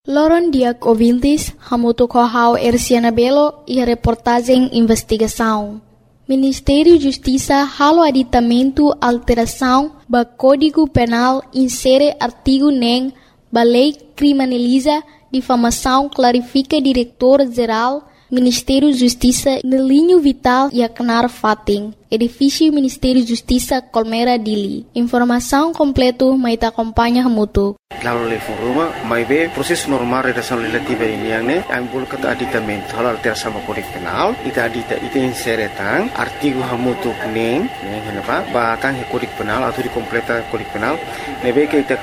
Loron Diak ouvintes, hamuto kohau Erciana Belo e a reportagem investigação. Ministério da Justiça halo aditamento alteração ba Código Penal insere artigo nem ba lei criminaliza difamação clarifica diretor-geral Ministério da Justiça no linho vital e Aknar Fating, edifício Ministério da Justiça Colmeira Dili. Informação completa mai ta acompanha hamuto. Lalu le foruma mai be proses normal redação legislativa ini yang ne ambul kata aditamento hal alteração ba Código Penal ita insere tang artigo hamutu kuning yang kenapa ba tang Código Penal atau di completa Código Penal nebe ke ita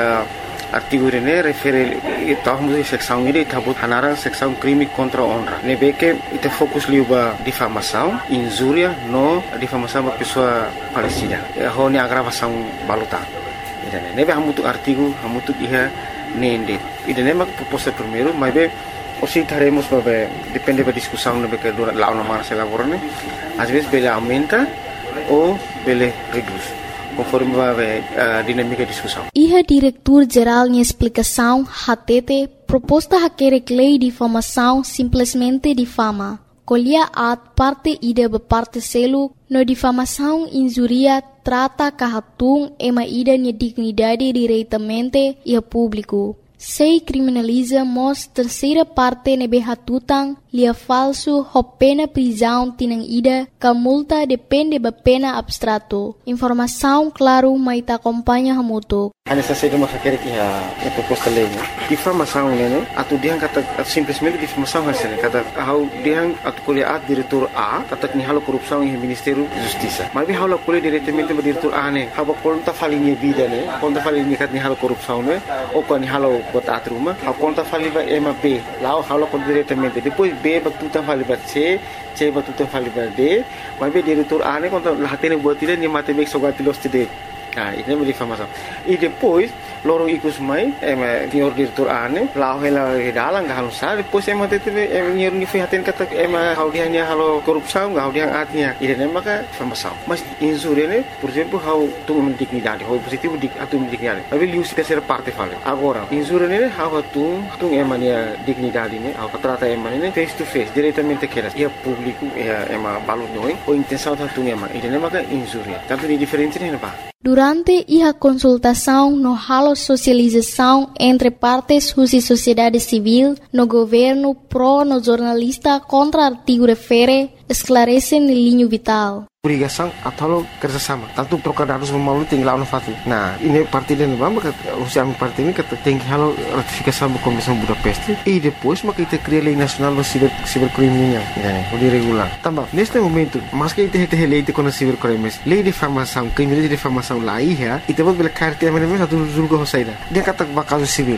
artigo ini refere tahun seksão ini tabut hanarang seksão crime contra honra nebe ke ita fokus liuba difamação injuria no difamação ba pessoa Palestina honi agravação baluta. Nebe hamutu artigo hamutu iha nende. Idane mak proposta primeiro, mas be osi taremos babe depende da discussão nebe que dura lá uma se elaborane. Às vezes bele aumenta ou bele reduz, conforme babe dinâmica da discussão. Iha diretor-geral em explicação hatete proposta hakere lei de difamação simplesmente difama. Colhia at parte ida be parte selu no difamação injuria trata kahatung ema ida nia dignidade diretamente e a público. Sei criminaliza mos terceira parte nebe hatutang lia falso ho pena prisão tinang ida ka multa depende ba pena abstrato. Informação claro mai ta acompanha hamuto. Hanya saja cuma sakit ya proposta lei. Difamação né? Atu dia kata simplesmente difamação hasilnya kata how dia atu kuliah diretor A kata ni halo korupsi em Ministério da Justiça. Mas bem halo kuliah diretamente ba diretor A né? Haba konta falinha vida né? Konta falinha kat ni halo korupsi né? Ou kan halo buat atruma. Haba konta falinha ema B. Lá halo kon diretamente. Depois B batutan falinha C batutan falinha D. Mas bem diretor A né? Konta lahatene buat dia ni mate bek sogat los tide. Nah, ini menjadi difamação. E depois, loro ikus mai, senhor diretor ane, lau hela dalang gak halusar, depois tete senhor ni fihaten kata hau dia ni halo korupsão, hau dia atnya. Ini maka difamação. Mas injúria né, por exemplo, hau tu dignidade, hau positivo atu dignidade. Tapi liu se terceira parte fala. Agora, injúria né, hau tu emania dignidade né, hau trata emania face to face, diretamente que e público, balut noi, ou intenção tu ema. Ini maka injúria. Tanto ni diferente né, pak. Durante a consultação no halo socialização entre partes e sociedade civil, no governo pro no jornalista contra artigo refere, esclarece no linho vital. Obrigação atau kerjasama. Tanto trocar dados melalui tinggal no fatu. Nah, ini parti dan bamba usia parti ini kata tinggi halo ratifikasi sama Komisi Budapest. E depois maka kita cria lei nasional do cibercriminal, udah regular. Tambah, neste momento, mas que kita lei de com cibercrimes, lei de difamação, crime de difamação lá ia, e depois bela carta mesmo satu julga hosaida. Dia kata bakal civil,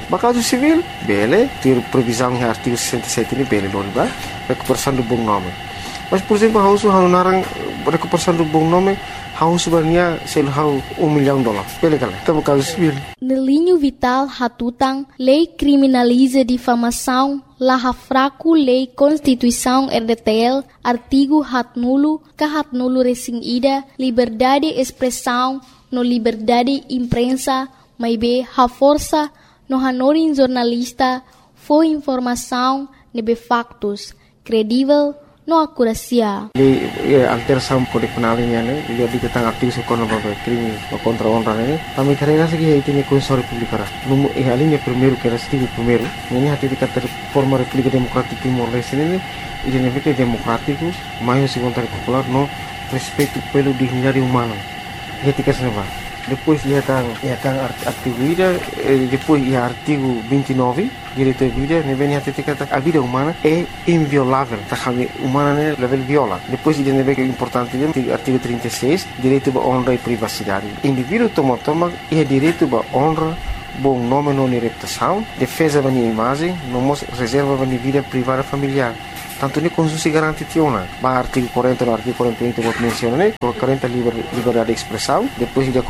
bele, ter previsão em artigo 67 ini bele loriba, recuperação do bom nome. Mas por exemplo, hau narang recuperação do bom nome, hau sebenarnya sel hau $1 milhão. Bele kala, tá bakal civil. No linho vital hatutang, lei criminaliza difamação, laha fraco lei Constituição RDTL, artigo hatnulo, kahatnulo resing ida, liberdade expressão, no liberdade imprensa, maibe ha força, no hanorin jornalista, foi informação, nebe factos, credível, no akurasia. Alteração Código Penal ini ane, dia tentang artigo sekolah bapak crime contra honra ini. Kami karena segi itu ni Konstitusi Republik Arab. Numu alinya primeiro que era artigo primeiro. Ini hati dikata forma República Democrática Timor-Leste ini, identifica democrático, mais segundo popular no respeito pelo dignidade humana. Ketika senapa. Depois ia tang artigo ida, depois ia artigo 29, direito à vida, nebe hati dikata a vida humana é inviolável, tá kami humana né level viola. Depois ia nebe que importante artigo 36, direito à honra e privacidade. Indivíduo toma ia direito à honra, bom nome não reputação, defesa da imagem, não reserva da vida privada familiar. Tanto ni Konstitusi garanti tiona. Ba artigo 40 no artigo 41 que menciona né, 40 liberdade de expressão, depois de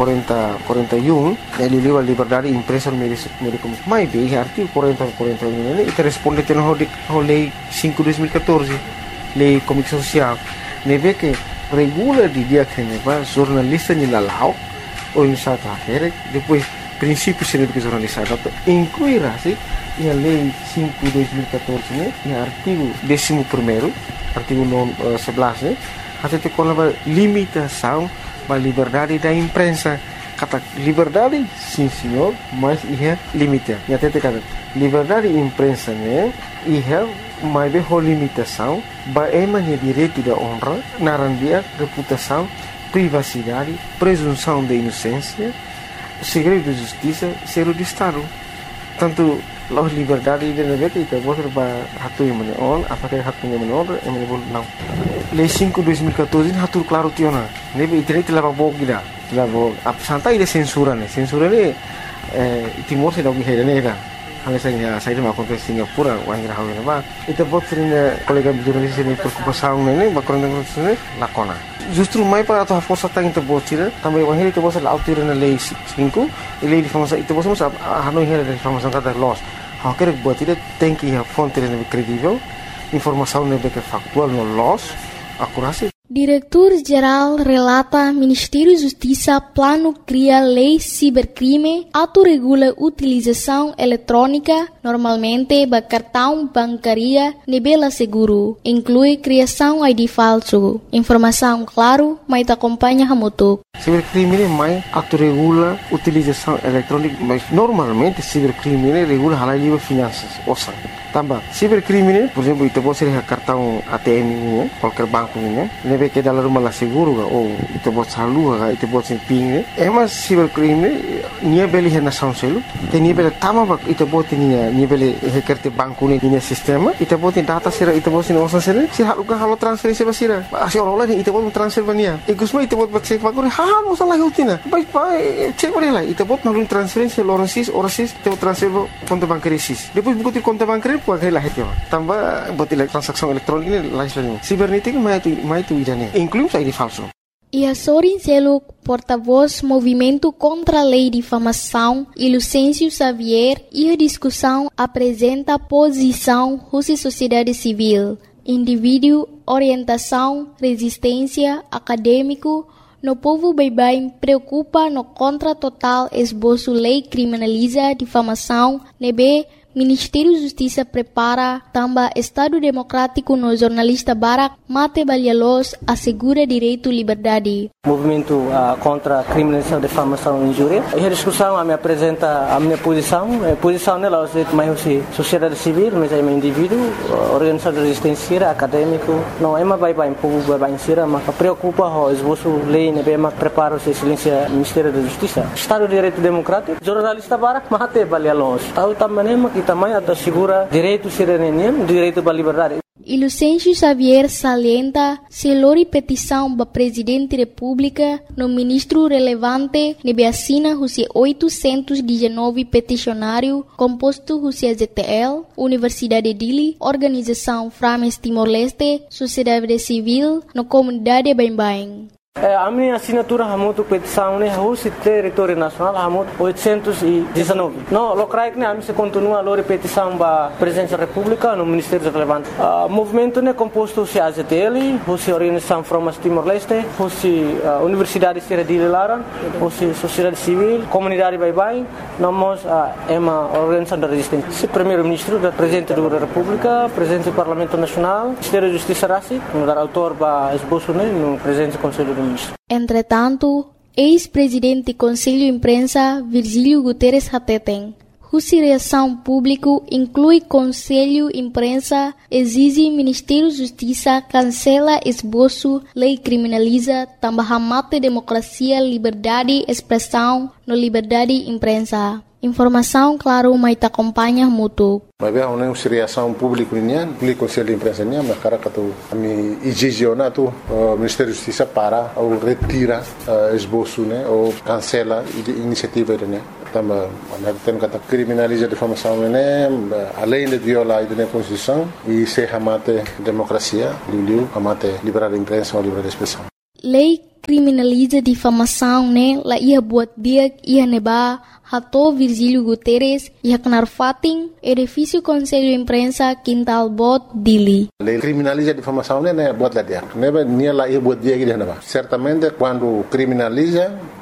41 ele livre liberdade de imprensa no meio mais bem artigo 40 41 né, e responde tendo a lei 5 de 2014, lei comunicação social. Neve que regula de dia que neva jornalista ni lalau ou em sata depois princípios de educação jornalista incluirá-se a Lei 5/2014, né, e o artigo 11º, artigo 11, né, até com a limitação da liberdade da imprensa. Kata liberdade, sim senhor, mas é limite. E até kata liberdade da imprensa, né, mas é limitação, é direito da honra, narandia, reputação, privacidade, presunção de inocência, segredo de justiça, segredo de Estado. Tanto a liberdade de negócio que você vai hatu yang menol, apakah hatu yang menol, yang menol não. Lei 5/2014 hatu claro tiona. Nebe internet leva bom gida, leva a santai de censura, né? Censura né, Timor se dá o que é né, hanya saya mau kontes Singapura, wang graha ne ba. Itu bot sering kolega jurnalis ini preocupação né, bakon dengan sini lakona. Justru mai para a força tá into bot sira, também wang itu bot la autir na lei 5, e lei de informação itu bot mas hanoi hera de informação cada loss. Ha quer bot sira tem que a fonte ne credível, informação ne que factual no loss, akurasi. Diretor-Geral relata Ministério Justiça plano cria lei cibercrime, autorregula utilização eletrônica, normalmente ba cartão bancária nebela seguro, inclui criação ID falso. Informação claro, mas te acompanha hamutuk. Cibercrime mais autorregula utilização eletrônica, mas normalmente cibercrime regula halal livre finanças, osa. Tambah, cibercrime, por exemplo, itu pode ser cartão ATM ini, qualquer banco ini, nebe que dalam rumah seguro ou itu pode saldo, itu pode ser PIN. Mas cibercrime nia beli hena sanselu, que nia beli tama itu pode nia beli hekerte banco ini nia sistema, itu pode data sira itu pode nia osan sira, sira halo transferência basira. Asyik orang lain itu pode transfer bania. Igusma itu pode cek fakuri, hal masalah utina. Baik cek boleh lah, itu pode melalui transferência lorosis, orasis, itu transfer konto bankerisis. Depois buku konto bankeri pakai lah itu. Tambah buat transaksi elektronik ini lain. Cibernética mais tu idane. Inclui ID falso. E a Sorin Seluk, porta-voz Movimento contra a Lei de Difamação, e Lucêncio Xavier, e a discussão apresenta a posição Rússia Sociedade Civil, indivíduo, orientação, resistência, acadêmico, no povo bem preocupa no contra total esboço lei criminaliza difamação, nebe Ministério da Justiça prepara também Estado Democrático no jornalista Barak Mate Balhalos assegura direito à liberdade. Movimento contra a criminalização, difamação e injúria. A discussão me apresenta a minha posição. A posição nela é mais sociedade civil, mas é um indivíduo, organização de resistência, acadêmico. Não é mais bem povo bem sira, mas preocupa o esboço lei, né? Mas prepara o silêncio Ministério da Justiça. Estado de Direito Democrático, jornalista Barak Mate Balhalos. Tahu também que também assegura direito cidadania, direito à liberdade. E Lucêncio Xavier salienta se lori petição para Presidente da República no ministro relevante nebe assina os 819 peticionário composto os ZTL, Universidade de Dili, Organização Frames Timor-Leste, Sociedade Civil, no comunidade Bem-Bem. A minha assinatura hamutu petição né Rússia território nacional hamut 819. No locrai que a se continua a petição para presidência da República no Ministério relevante. Movimento né composto se AZTL, Rússia Organização Frames Timor-Leste, Rússia Universidade de Lara, Rússia Sociedade Civil, Comunidade Bye-Bye, nós é uma organização da resistência. Se primeiro-ministro da Presidente da República, Presidente do Parlamento Nacional, Ministério da Justiça Rassi, no dar autor para esboço né no Presidente do Conselho do Entretanto, ex-presidente do Conselho de Imprensa, Virgílio Guterres Hateten, cuja reação pública inclui Conselho de Imprensa, exige Ministério da Justiça cancela esboço, lei criminaliza, também mate democracia, liberdade, expressão, no liberdade de imprensa. Informação, claro, mas te acompanha mútuo. Mas bem, uma reação pública nian, o Conselho de Imprensa nian, mas cara que tu ami exigiona tu Ministério da Justiça para ou retira esboço, né, ou cancela iniciativa né. Também tem que criminalizar a difamação né, além de violar a Constituição e se amate democracia, amate liberdade de imprensa ou liberdade de expressão. Lei criminaliza difamação, né? La ia buat dia ia neba hato Virgílio Guterres ia kenar fating edifício Conselho de Imprensa Quintal Bot Dili. Lei criminaliza difamação, né? Buat lá dia. Neba nia la ia buat dia que neba. Certamente quando criminaliza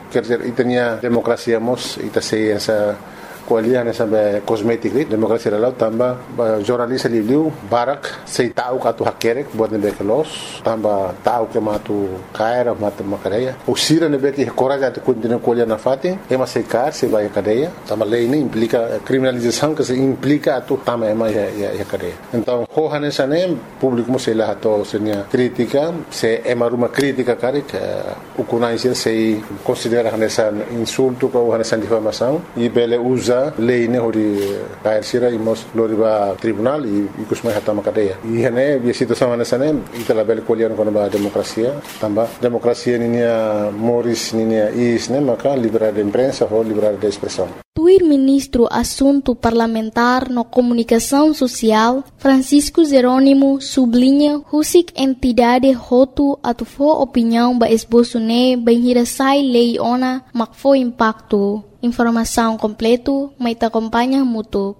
quer dizer, itania democracia mos, ita sei essa kualiah nessa cosmetic demokrasi dalau tambah jornalista liu barak sei tahu katu hakerek buat nebe kelos tambah tahu ke matu kaira matu makadeia usira nebe que coragem de continuar kualiah na fatin ema sei kar sei vai cadeia tambah lei ini implica criminalização que se implica atu tambah ema ya cadeia então ho nessa nem público mo sei lá ato senia crítica se ema rumah crítica karik ukunai sei considera nessa insulto ou nessa difamação e bele usa lei ne hori kair sira imos loriba tribunal e kusmai hatama cadeia e hane a situação nessa nem itala bel kolian kono ba demokrasia tamba demokrasia ninia moris ninia is ne maka liberdade de imprensa ou liberdade de expressão. O ministro Assunto Parlamentar no Comunicação Social, Francisco Jerônimo, sublinha que entidade roto atufo opinião ba esboço ne bem hirasai lei ona makfo impacto. Informação completo, mas te acompanha muito.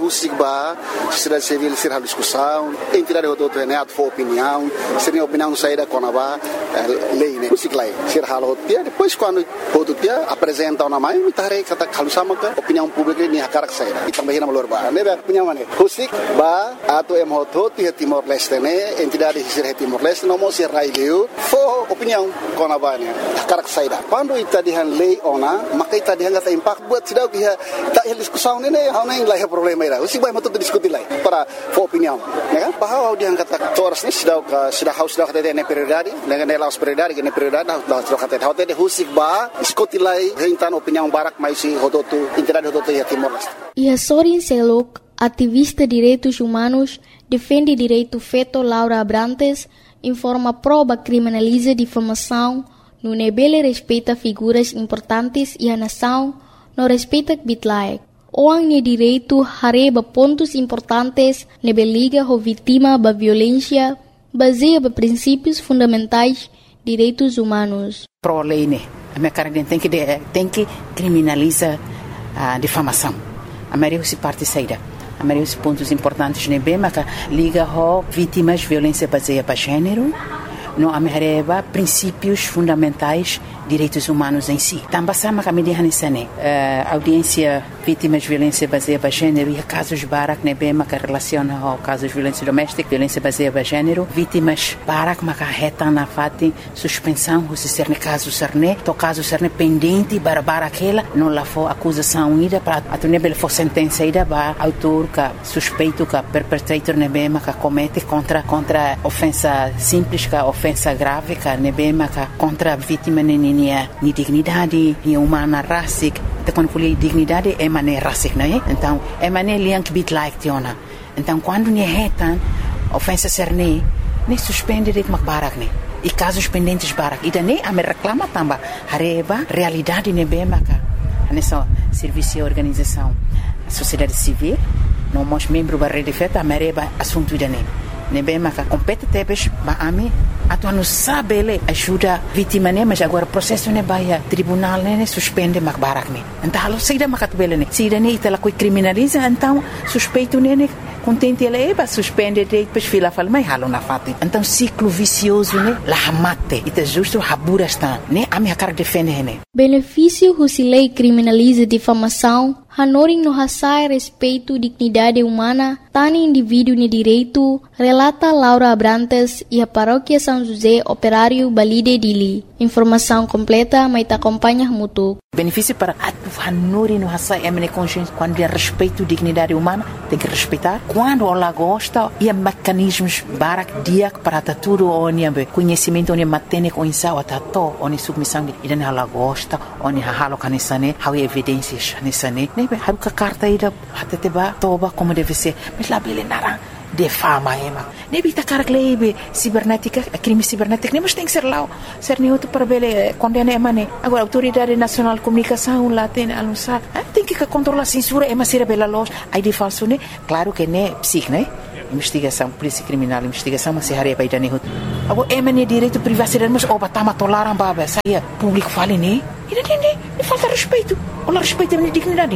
Ba, sociedade civil ser a discussão, entidade do outro né, for opinião, seria opinião saída com a lei, né, ser halo dia, depois quando outro dia apresenta uma mãe, muita rei kata kalau sama ke opinião pública ni hakarak saída, e também na melhor ba, né, opinião mana, musik ba, atau emhoto Timor Leste né, entidade ser Timor Leste, não mostra raileu, for opinião com a ba né, hakarak saída. Quando ita dihan lei ona, maka ita dihan kata impact buat sidau dia tak discussão né, hal nem lah problema. Usi vai muito discutir lá para opinião, né? Bahwa dia kata toras ni sudah kata dia prioridade, dengan dia laus prioridade, dengan prioridade sudah kata dia de husik ba diskutir lá hentan opinião barak mais si hodotu entidade hodotu ya Timor Leste. E Sorin Selok, ativista de direitos humanos, defende direito feito Laura Abrantes, informa prova criminaliza difamação, no nebele respeita figuras importantes e a nação, não respeita bitlaek. Orang ni direito hareba pontos importantes nebe liga ho vítima ba violência baseia ba princípios fundamentais direitos humanos. Pro lei né, a minha cara tem que criminalizar a difamação. A maioria se parte saída. A maioria os pontos importantes nebe mas liga ho vítimas violência baseia ba gênero. No amereba princípios fundamentais direitos humanos em si. Também sama kami dihan isane audiência vítimas de violência baseada em gênero e casos barak nebema que relaciona ao casos de violência doméstica, violência baseada em gênero, vítimas barak maka reta na fati suspensão se ser ne caso serne, to caso serne pendente bara aquela não lá for acusação ida para a nebel for sentença ida ba autor ka suspeito ka perpetrator nebema ka comete contra ofensa simples ka ofensa grave ka nebema ka contra vítima ni dignidade, ni humana racic, então quando falei dignidade é mané racic, não é? Então é mané liang bit like tiona. Então quando ni retan ofensa serne, nem suspende de barak ne. E casos pendentes barak. E daí a me reclama também hareba realidade ne bema ka. Nessa serviço e organização, a sociedade civil, não mos membro da rede feta a mereba assunto daí. Nebema ka compete tebes ba ami atu anu sabele ajuda vítima ne mas agora processo ne baia tribunal ne suspende mak barak ne então halo seida makat bele ne seida ne itala coi criminaliza então suspeito ne contente ele eba suspende de depois fila fala mai halo na fati então ciclo vicioso ne la hamate ita justo habura está ne ami akar defende ne benefício husilei criminaliza difamação Hanoring no hasai respeito dignidade humana, tani indivíduo ni direito, relata Laura Abrantes e a paróquia São José Operário Balide Dili. Informação completa, mas te acompanha muito. Benefício para Hanoring no hasai emene consciência quando é respeito dignidade humana, tem que respeitar. Quando ela gosta, e há mecanismos barak diak para tudo onde conhecimento onde matene com insau atato onde submissão de ida ela gosta, onde halo kanisane, há evidências nisane. Haruka carta ida hateteba toba como deve ser mas lá bele nara de fama ema nebi ta carglebe cibernética crime cibernético mas tem que ser lá ser neutro para bele condena emane agora autoridade nacional de comunicação lá tem anunciar tem que controlar a censura ema ser bela loja aí de falso né claro que né psic né investigação polícia criminal investigação mas se haria para idane agora emane direito privacidade mas oba tama tolaram baba saia público fale né e falta respeito. Olha respeito a minha dignidade.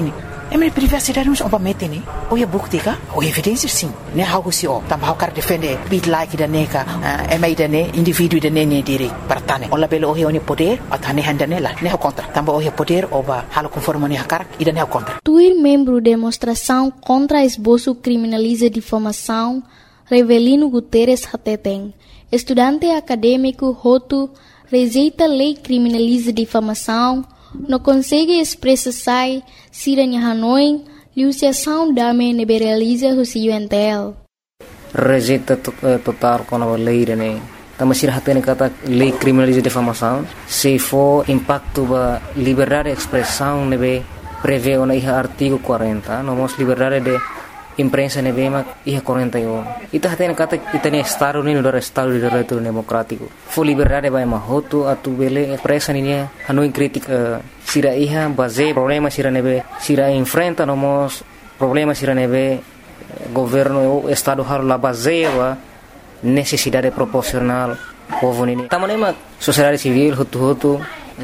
minha privacidade não é mete né ou é bukti ka ou evidência sim né algo se ó também quer defender bit like da neca minha da né indivíduo da né diri partane ou labelo o é poder atane handane lá né contra também o é poder ou ba halo conforme né cara e da né contra Tuir membro demonstração contra esboço criminaliza difamação Revelino Guterres Hateteng estudante acadêmico Hotu rejeita lei criminaliza difamação não consegue expressar se em Hanoi liuciação dame neberaliza o UNTL. Rejeita total com a lei né. Também se hatene kata lei criminaliza difamação se for impacto ba liberdade de expressão nebe prevê na artigo 40 nomos liberdade de imprensa nebema iha 41 ita hatene kata itane estado ni no estado de direito democrático fo liberdade ba mahoto atu bele expressa ni Hanoi crítica sira iha base problema sira nebe sira enfrenta nomos problema sira nebe governo o estado har la base ba necessidade proporcional povo ni tamanema sociedade civil hutu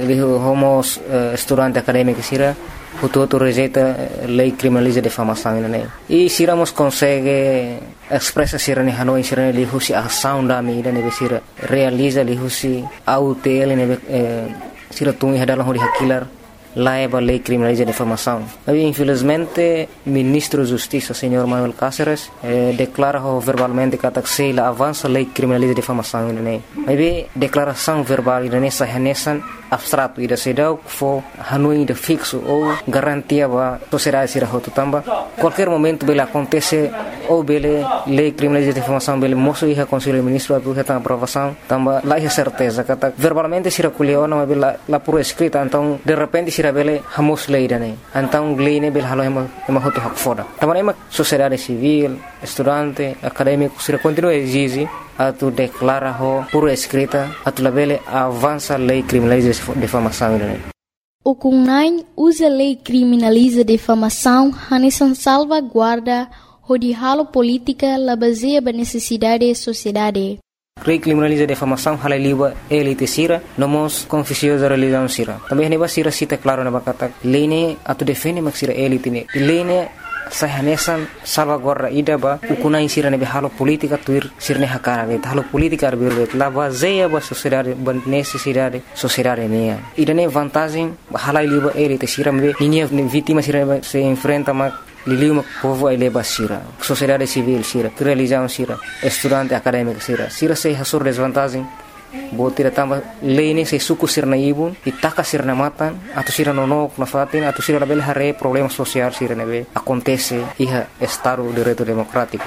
homos estudante acadêmico sira Hutu rejeita lei criminaliza difamação né e se iramos consegue expressa sira ni Hanoi sira ni husi ação da mi ne sira realiza li husi autel ne sira tungi hadalah hori hakilar laiba lei criminaliza difamação mas infelizmente ministro da justiça senhor Manuel Cáceres declara verbalmente que a avança lei criminaliza difamação né mas declaração verbal ne sahanesan abstrato ida sedau fo Hanoi de fixo ou garantia ba sociedade sira hotu tamba qualquer momento bela acontece ou bele lei criminaliza difamação bele moço iha conselho ministro atu heta aprovação tamba lá é certeza kata verbalmente sira kuliona mas bela la por escrita então de repente sira bele hamos lei dane então lei ne bele halo ema hotu hak foda tamba ema sociedade civil estudante acadêmico sira continua exige atu declara ho por escrita atu labele avança lei criminaliza difamação né O CUNAI usa lei criminaliza difamação hanesan salvaguarda o de halo política la baseia ba necessidade da sociedade lei criminaliza difamação hala liba elite sira nomos confusiosa religião sira também neba sira cita claro na bakata lei ne atu defende mak sira elite ne lei ne sahanesan salvaguarda ida ba ukunai sira nebe halo politika tuir sirne hakara be halo politika arbirbe la baseia ba sociedade ba necessidade sociedade ne ida ne vantagem hala liba elite sira me ninia vítima sira se enfrenta ma liliu povo ele basira sociedade civil sira religião sira estudante acadêmico sira se hasur desvantagem botira tamba lei se suku sirna ibun itaka sirna matan atau sira nonok na fatin atau sira label hare problema social sira nebe acontece iha estado direito democrático.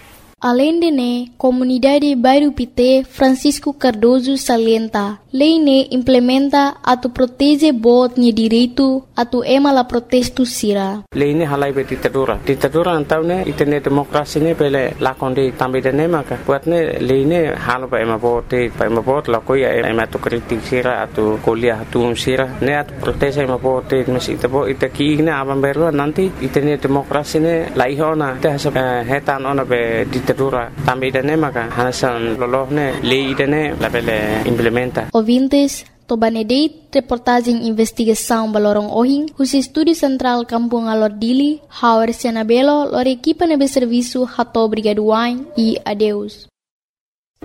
Além de ne, comunidade bairro Pité Francisco Cardoso salienta, lei ne implementa atu protege bot ni direito atu ema la protesto sira. Lei ne halai be ditadura antau ne itene demokrasi ne pele lakonde tambe de ne maka buat ne lei ne halo ba ema bot la koya ema tu kritik sira atu kuliah atu sira ne atu protege ema bot mes itabo itaki ne abam berwa nanti itene demokrasi ne laihona te hetan ona be ditadura tambe de ne maka hanasan lolohne lei de ne la pele implementa. Ouvintes, Tobanedeit, reportagem investigação Balorong Ohing, o Estúdio Central Kampung Alordili, Howard Senabelo, lor equipa nebe serviço Hato Brigaduain e adeus.